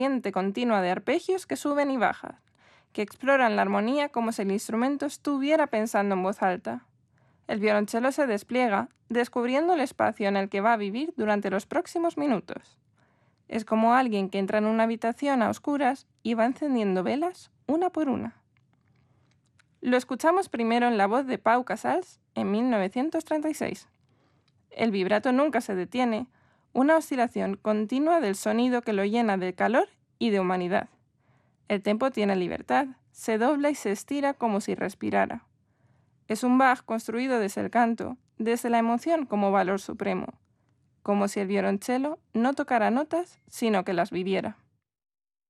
corriente continua de arpegios que suben y bajan, que exploran la armonía como si el instrumento estuviera pensando en voz alta. El violonchelo se despliega, descubriendo el espacio en el que va a vivir durante los próximos minutos. Es como alguien que entra en una habitación a oscuras y va encendiendo velas una por una. Lo escuchamos primero en la voz de Pau Casals en 1936. El vibrato nunca se detiene, una oscilación continua del sonido que lo llena de calor y de humanidad. El tempo tiene libertad, se dobla y se estira como si respirara. Es un Bach construido desde el canto, desde la emoción como valor supremo, como si el violonchelo no tocara notas, sino que las viviera.